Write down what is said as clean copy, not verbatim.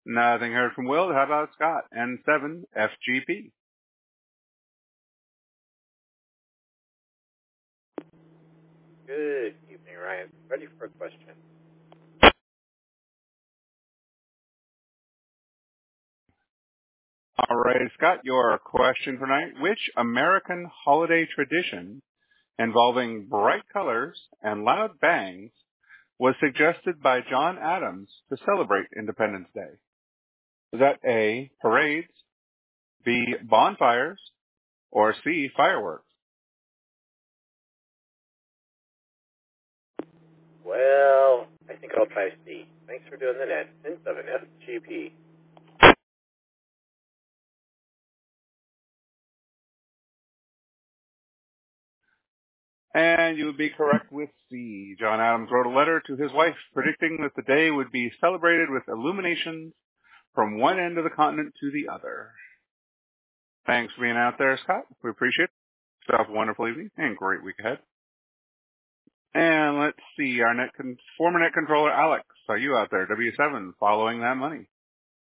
Nothing heard from Will. How about Scott? N7 FGP. Good evening, Ryan. Ready for a question. All right, Scott, your question for tonight. Which American holiday tradition involving bright colors and loud bangs was suggested by John Adams to celebrate Independence Day? Is that A, parades, B, bonfires, or C, fireworks? Well, I think I'll try C. Thanks for doing the net. N7 FGP. And you would be correct with C. John Adams wrote a letter to his wife predicting that the day would be celebrated with illuminations from one end of the continent to the other. Thanks for being out there, Scott. We appreciate it. Have a wonderful evening and great week ahead. And let's see, our former net controller, Alex. Are you out there? W7, following that money?